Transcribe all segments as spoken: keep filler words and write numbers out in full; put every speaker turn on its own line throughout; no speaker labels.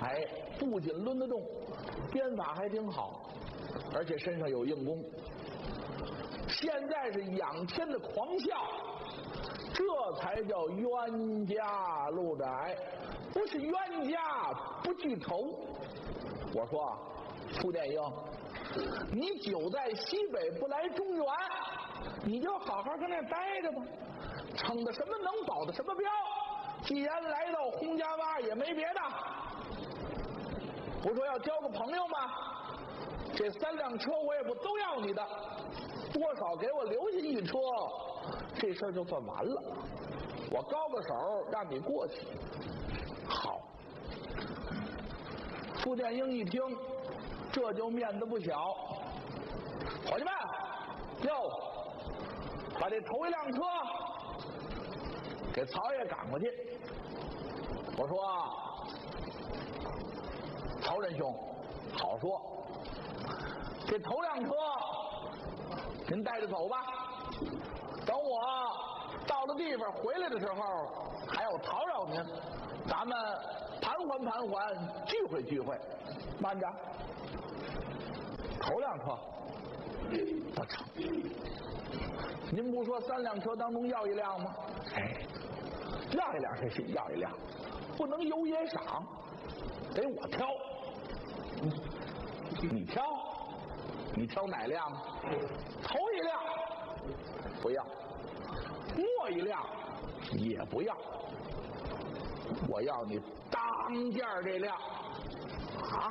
哎，不仅抡得动，鞭法还挺好，而且身上有硬功。现在是仰天的狂笑，这才叫冤家路窄，不是冤家不聚头。我说傅殿英，你久在西北不来中原，你就好好跟那待着吧，逞的什么能保的什么镖。既然来到洪家洼，也没别的，不说要交个朋友吗？这三辆车我也不都要你的，多少给我留下一车，这事儿就算完了。我高个手让你过去。好，傅殿英一听，这就面子不小。伙计们，哟，把这头一辆车给曹爷赶过去。我说，曹仁兄，好说，这头辆车您带着走吧，等我到了地方回来的时候，还要讨扰您，咱们盘桓盘桓，聚会聚会。慢着，头辆车不成，您不说三辆车当中要一辆吗？哎，要一辆是行，要一辆，不能有也赏，得我挑。你挑，你挑哪辆？头一辆不要，末一辆也不要，我要你当间这辆啊！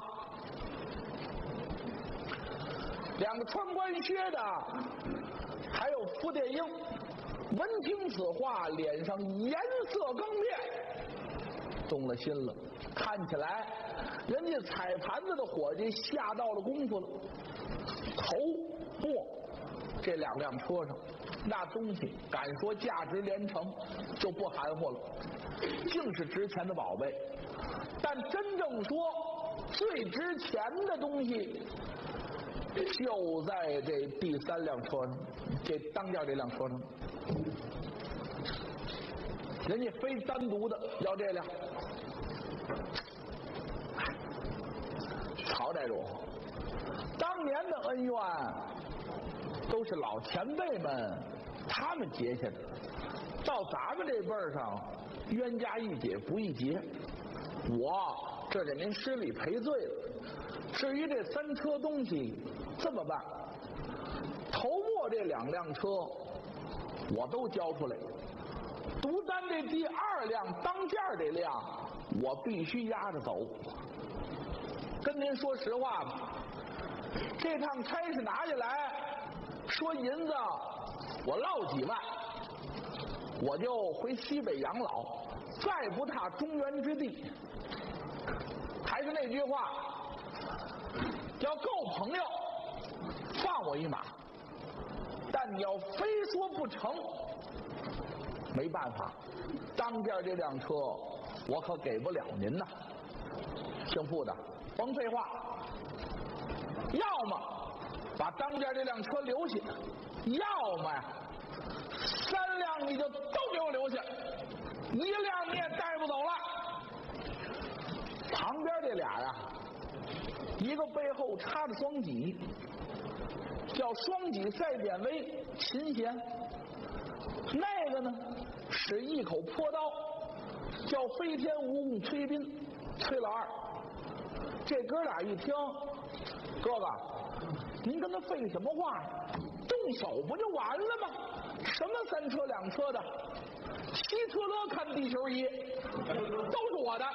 两个穿官靴的，还有傅殿英，闻听此话，脸上颜色更变，动了心了。看起来人家踩盘子的伙计下到了功夫了。头末这两辆车上那东西，敢说价值连城，就不含糊了，竟是值钱的宝贝。但真正说最值钱的东西，就在这第三辆车上，这当家这辆车上，人家非单独的要这辆。曹寨主，当年的恩怨都是老前辈们他们结下的，到咱们这辈儿上，冤家宜解不宜结，我这给您失礼赔罪了。至于这三车东西，这么办，头末这两辆车我都交出来，独单这第二辆当件这辆我必须压着走。跟您说实话吧，这趟差事拿下来，说银子我落几万，我就回西北养老，再不踏中原之地。还是那句话，要够朋友放我一马，但你要非说不成，没办法，当件这辆车我可给不了您呐。姓傅的，甭废话，要么把当件这辆车留下，要么呀三辆你就都给我留下，一辆你也带不走了。旁边这俩呀，一个背后插着双戟，叫双戟赛典韦秦贤；那个呢，使一口泼刀，叫飞天蜈蚣崔斌崔老二。这哥俩一听，哥哥，您跟他废什么话呀？动手不就完了吗？什么三车两车的，希特勒看地球仪都是我的。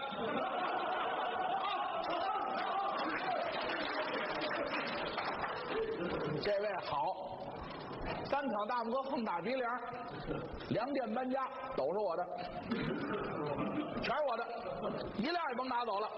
这位好，单挑大拇哥横打鼻梁，两点搬家都是我的，全是我的，一辆也甭拿走了。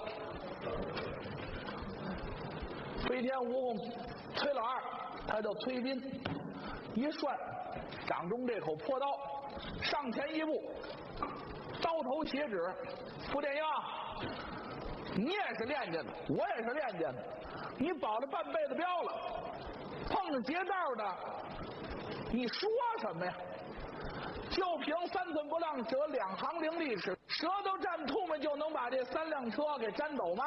飞天蜈蚣崔老二，他叫崔斌，一涮掌中这口破刀，上前一步，刀头斜指傅殿英，你也是练家的，我也是练家的，你保了半辈子镖了，碰着劫道的你说什么呀？就凭三寸不浪舌两行伶俐齿，舌头蘸吐沫就能把这三辆车给粘走吗？